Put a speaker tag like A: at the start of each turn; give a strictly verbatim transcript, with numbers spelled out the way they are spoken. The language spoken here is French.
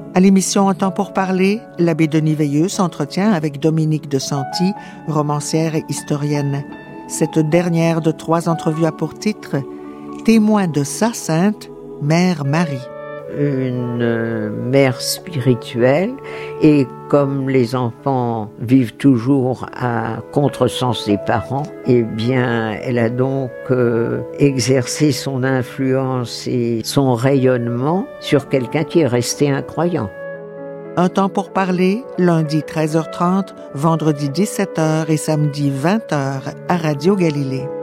A: À l'émission Un temps pour parler, l'abbé Denis Veilleux s'entretient avec Dominique de Santi, romancière et historienne. Cette dernière de trois entrevues a pour titre « Témoin de sa sainte, Mère Marie ».
B: Une mère spirituelle, et comme les enfants vivent toujours à contresens des parents, eh bien, elle a donc euh, exercé son influence et son rayonnement sur quelqu'un qui est resté incroyant.
A: Un temps pour parler, lundi treize heures trente, vendredi dix-sept heures et samedi vingt heures à Radio Galilée.